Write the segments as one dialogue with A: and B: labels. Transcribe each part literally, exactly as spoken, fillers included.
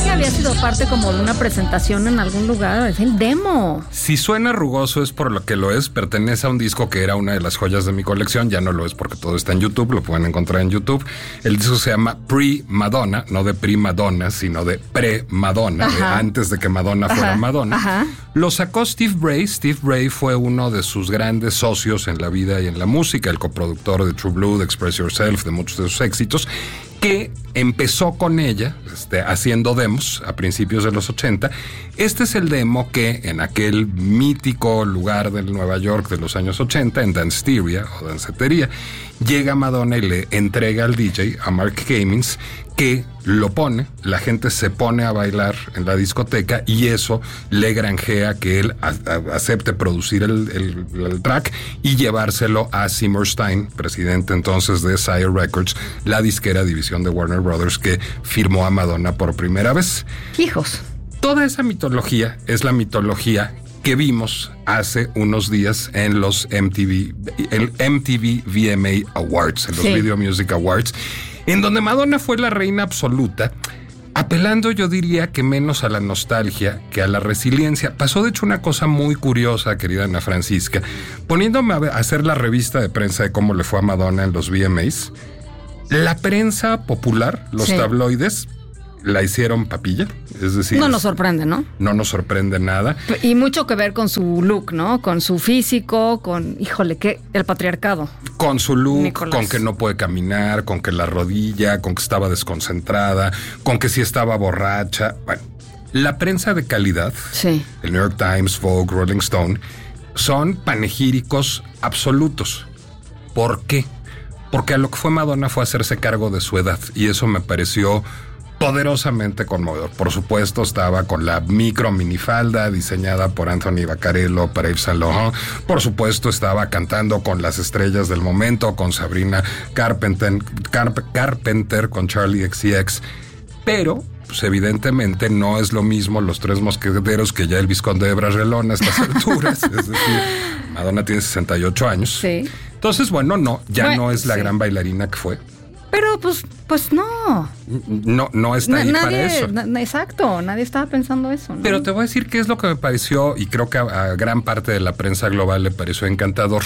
A: que había sido parte como de una presentación en algún lugar, es el demo.
B: Si suena rugoso es por lo que lo es, pertenece a un disco que era una de las joyas de mi colección, ya no lo es porque todo está en YouTube, lo pueden encontrar en YouTube. El disco se llama Pre-Madonna, no de Primadonna, sino de Pre-Madonna, de antes de que Madonna fuera
A: Ajá.
B: Madonna.
A: Ajá.
B: Lo sacó Steve Bray. Steve Bray fue uno de sus grandes socios en la vida y en la música, el coproductor de True Blue, de Express Yourself, de muchos de sus éxitos, que empezó con ella este, haciendo demos a principios de los ochenta. Este es el demo que en aquel mítico lugar de Nueva York de los años ochenta, en Danceteria o Dancetería, llega Madonna y le entrega al D J, a Mark Kamins, que lo pone, la gente se pone a bailar en la discoteca y eso le granjea que él a, a, acepte producir el, el, el track y llevárselo a Seymour Stein, presidente entonces de Sire Records, la disquera división de Warner Brothers que firmó a Madonna por primera vez.
A: Hijos.
B: Toda esa mitología es la mitología que vimos hace unos días en los M T V, el M T V V M A Awards, en los
A: sí.
B: Video Music Awards, en donde Madonna fue la reina absoluta, apelando yo diría que menos a la nostalgia que a la resiliencia. Pasó de hecho una cosa muy curiosa, querida Ana Francisca, poniéndome a hacer la revista de prensa de cómo le fue a Madonna en los V M As, la prensa popular, los sí. tabloides, la hicieron papilla, es decir...
A: No nos sorprende, ¿no?
B: No nos sorprende nada.
A: Y mucho que ver con su look, ¿no? Con su físico, con, híjole, que el patriarcado.
B: Con su look,
A: Nicolás.
B: Con que no puede caminar, con que la rodilla, con que estaba desconcentrada, con que sí estaba borracha. Bueno, la prensa de calidad,
A: sí.
B: el New York Times, Vogue, Rolling Stone, son panegíricos absolutos. ¿Por qué? Porque a lo que fue Madonna fue hacerse cargo de su edad y eso me pareció poderosamente conmovedor. Por supuesto, estaba con la micro minifalda diseñada por Anthony Vaccarello para Yves Saint Laurent. Por supuesto, estaba cantando con las estrellas del momento, con Sabrina Carpenter, Carp, Carpenter con Charlie X C X. Pero, pues evidentemente, no es lo mismo Los Tres Mosqueteros que ya el Vizconde de Bragelonne a estas alturas. Es decir, Madonna tiene sesenta y ocho años.
A: Sí.
B: Entonces, bueno, no, ya
A: bueno,
B: no es la
A: sí.
B: gran bailarina que fue.
A: Pero pues, pues no.
B: No, no está
A: Na-
B: ahí
A: nadie,
B: para eso.
A: Na- exacto, nadie estaba pensando eso, ¿no?
B: Pero te voy a decir qué es lo que me pareció, y creo que a, a gran parte de la prensa global le pareció encantador.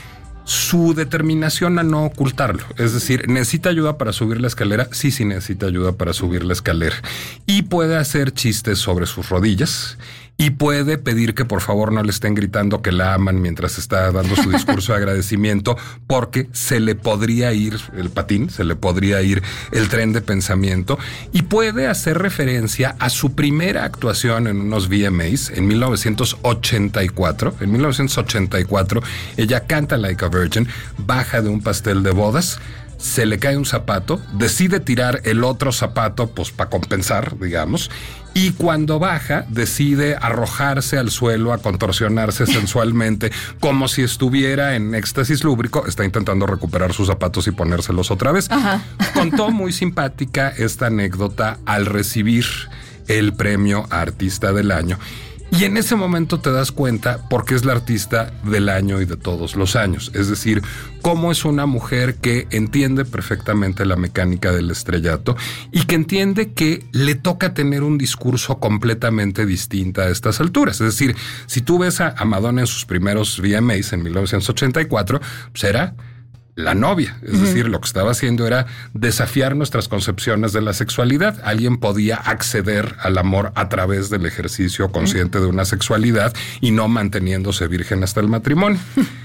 B: Su determinación a no ocultarlo. Es decir, ¿necesita ayuda para subir la escalera? Sí, sí necesita ayuda para subir la escalera. Y puede hacer chistes sobre sus rodillas. Y puede pedir que por favor no le estén gritando que la aman mientras está dando su discurso de agradecimiento, porque se le podría ir el patín, se le podría ir el tren de pensamiento. Y puede hacer referencia a su primera actuación en unos V M As en mil novecientos ochenta y cuatro. En mil novecientos ochenta y cuatro ella canta Like a Virgin, baja de un pastel de bodas, se le cae un zapato, decide tirar el otro zapato pues para compensar, digamos, y cuando baja decide arrojarse al suelo a contorsionarse sensualmente como si estuviera en éxtasis lúbrico. Está intentando recuperar sus zapatos y ponérselos otra vez.
A: Ajá.
B: Contó muy simpática esta anécdota al recibir el premio a Artista del Año. Y en ese momento te das cuenta por qué es la artista del año y de todos los años. Es decir, cómo es una mujer que entiende perfectamente la mecánica del estrellato y que entiende que le toca tener un discurso completamente distinto a estas alturas. Es decir, si tú ves a Madonna en sus primeros V M As en mil novecientos ochenta y cuatro, pues era la novia. Es uh-huh. decir, lo que estaba haciendo era desafiar nuestras concepciones de la sexualidad. Alguien podía acceder al amor a través del ejercicio consciente uh-huh. de una sexualidad y no manteniéndose virgen hasta el matrimonio.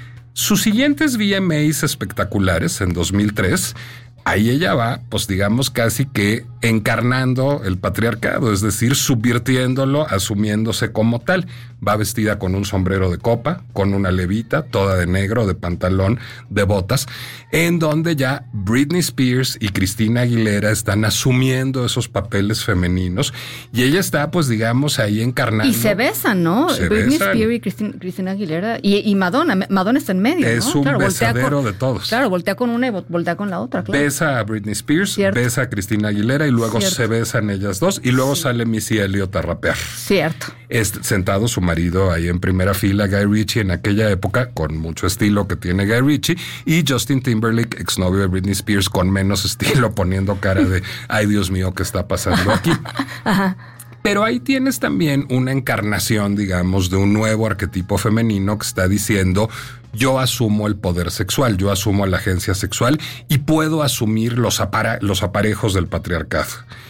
B: Sus siguientes V M As espectaculares en dos mil tres, ahí ella va, pues digamos casi que encarnando el patriarcado, es decir, subvirtiéndolo, asumiéndose como tal. Va vestida con un sombrero de copa, con una levita, toda de negro, de pantalón, de botas, en donde ya Britney Spears y Christina Aguilera están asumiendo esos papeles femeninos y ella está, pues digamos, ahí encarnando.
A: Y se besan, ¿no?
B: Se
A: Britney
B: besan.
A: Spears y Christina, Christina Aguilera y, y Madonna. Madonna está en medio,
B: Es
A: ¿no?
B: un
A: Claro, voltea
B: besadero
A: con,
B: de todos.
A: Claro, voltea con una y voltea con la otra, claro.
B: Besa a Britney Spears,
A: Cierto.
B: besa a Christina Aguilera y luego
A: Cierto.
B: se besan ellas dos y luego sí. sale Missy Elliott a rapear.
A: Cierto.
B: Es sentado su marido ahí en primera fila, Guy Ritchie, en aquella época, con mucho estilo que tiene Guy Ritchie, y Justin Timberlake, exnovio de Britney Spears, con menos estilo, poniendo cara de ay Dios mío, ¿qué está pasando aquí?
A: Ajá.
B: Pero ahí tienes también una encarnación, digamos, de un nuevo arquetipo femenino que está diciendo: yo asumo el poder sexual, yo asumo la agencia sexual y puedo asumir los, apara- los aparejos del patriarcado.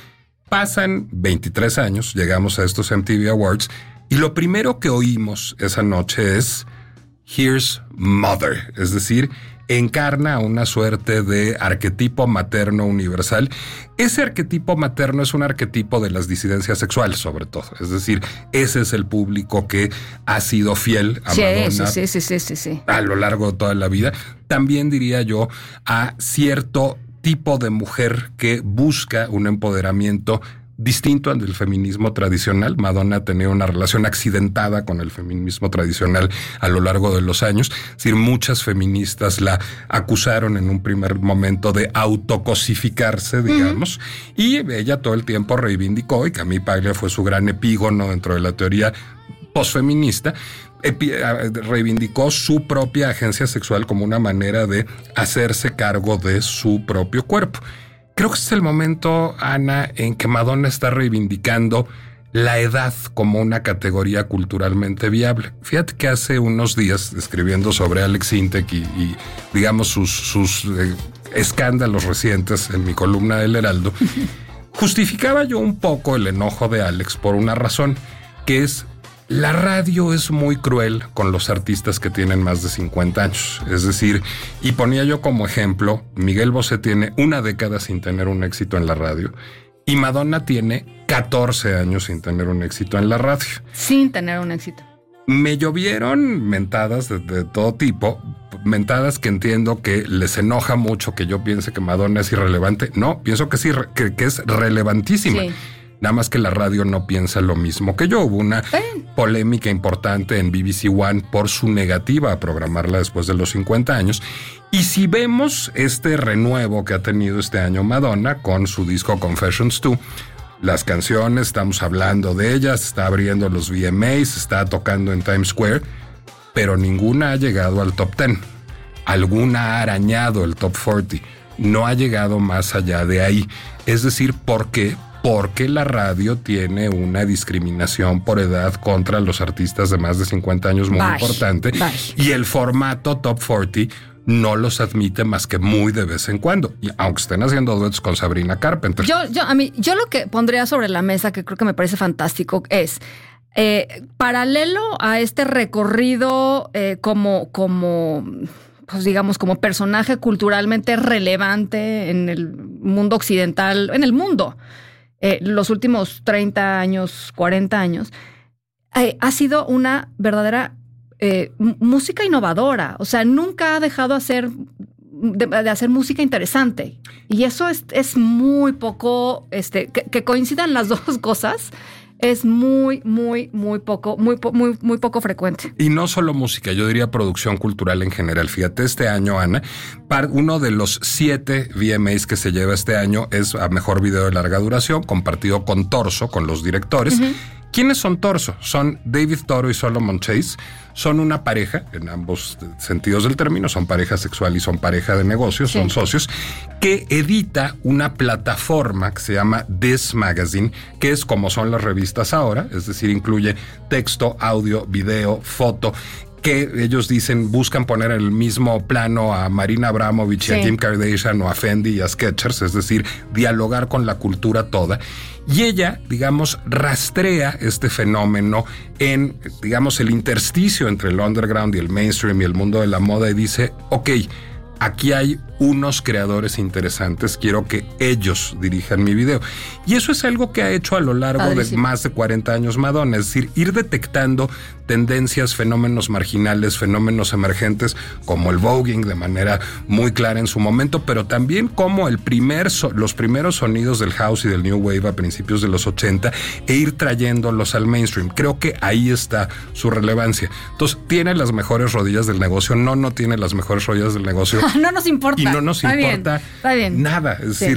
B: Pasan veintitrés años, llegamos a estos M T V Awards y lo primero que oímos esa noche es Here's Mother, es decir, encarna una suerte de arquetipo materno universal. Ese arquetipo materno es un arquetipo de las disidencias sexuales, sobre todo. Es decir, ese es el público que ha sido fiel a
A: sí,
B: Madonna
A: sí, sí, sí, sí, sí.
B: a lo largo de toda la vida. También diría yo a cierto tipo de mujer que busca un empoderamiento distinto al del feminismo tradicional. Madonna tenía una relación accidentada con el feminismo tradicional a lo largo de los años. Es decir, muchas feministas la acusaron en un primer momento de autocosificarse, digamos, uh-huh. y ella todo el tiempo reivindicó, y Camille Paglia fue su gran epígono dentro de la teoría posfeminista, epi- reivindicó su propia agencia sexual como una manera de hacerse cargo de su propio cuerpo. Creo que es el momento, Ana, en que Madonna está reivindicando la edad como una categoría culturalmente viable. Fíjate que hace unos días, escribiendo sobre Alex Sintek y, y digamos, sus, sus eh, escándalos recientes en mi columna del Heraldo, justificaba yo un poco el enojo de Alex por una razón, que es: la radio es muy cruel con los artistas que tienen más de cincuenta años. Es decir, y ponía yo como ejemplo, Miguel Bosé tiene una década sin tener un éxito en la radio y Madonna tiene catorce años sin tener un éxito en la radio.
A: Sin tener un éxito.
B: Me llovieron mentadas de, de todo tipo, mentadas que entiendo que les enoja mucho que yo piense que Madonna es irrelevante. No, pienso que sí, que, que es relevantísima. Sí. Nada más que la radio no piensa lo mismo que yo. Hubo una ¿Eh? polémica importante en B B C One por su negativa a programarla después de los cincuenta años. Y si vemos este renuevo que ha tenido este año Madonna con su disco Confessions dos, las canciones, estamos hablando de ellas, está abriendo los V M As, está tocando en Times Square, pero ninguna ha llegado al top diez. Alguna ha arañado el top cuarenta. No ha llegado más allá de ahí. Es decir, ¿por qué? Porque la radio tiene una discriminación por edad contra los artistas de más de cincuenta años muy bye, importante. Bye. Y el formato Top cuarenta no los admite más que muy de vez en cuando, y aunque estén haciendo duetos con Sabrina Carpenter.
A: Yo, yo, a mí, yo lo que pondría sobre la mesa, que creo que me parece fantástico, es eh, paralelo a este recorrido eh, como, como, pues digamos, como personaje culturalmente relevante en el mundo occidental, en el mundo. Eh, los últimos treinta años, cuarenta años, eh, ha sido una verdadera eh, música innovadora. O sea, nunca ha dejado hacer, de, de hacer música interesante. Y eso es, es muy poco, este, que, que coincidan las dos cosas, es muy, muy, muy poco, muy, muy, muy poco frecuente.
B: Y no solo música, yo diría producción cultural en general. Fíjate, este año, Ana, uno de los siete V M As que se lleva este año es a mejor video de larga duración, compartido con Torso, con los directores. Uh-huh. ¿Quiénes son Torso? Son David Toro y Solomon Chase. Son una pareja, en ambos sentidos del término, son pareja sexual y son pareja de negocios, sí. Son socios, que edita una plataforma que se llama This Magazine, que es como son las revistas ahora, es decir, incluye texto, audio, video, foto, que ellos dicen, buscan poner en el mismo plano a Marina Abramovich, sí. y a Kim Kardashian o a Fendi y a Skechers, es decir, dialogar con la cultura toda. Y ella, digamos, rastrea este fenómeno en, digamos, el intersticio entre el underground y el mainstream y el mundo de la moda y dice, ok, aquí hay unos creadores interesantes, quiero que ellos dirijan mi video. Y eso es algo que ha hecho a lo largo Padre, de sí. más de cuarenta años Madonna, es decir, ir detectando tendencias, fenómenos marginales, fenómenos emergentes, como el voguing de manera muy clara en su momento, pero también como el primer so- los primeros sonidos del house y del new wave a principios de los ochenta e ir trayéndolos al mainstream. Creo que ahí está su relevancia. Entonces, ¿tiene las mejores rodillas del negocio? No, no tiene las mejores rodillas del negocio.
A: No nos importa.
B: Y no nos
A: está
B: importa
A: bien, está bien.
B: nada. Es sí. decir,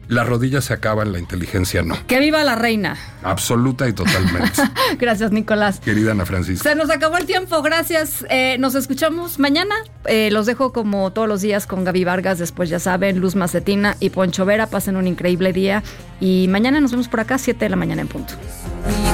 B: las rodillas se acaban, la inteligencia no.
A: ¡Que viva la reina!
B: Absoluta y totalmente.
A: Gracias, Nicolás.
B: Querida Ana Francisca.
A: Se nos acabó el tiempo, gracias. Eh, nos escuchamos mañana. Eh, los dejo como todos los días con Gaby Vargas, después ya saben, Luz Macetina y Poncho Vera. Pasen un increíble día y mañana nos vemos por acá, siete de la mañana en punto.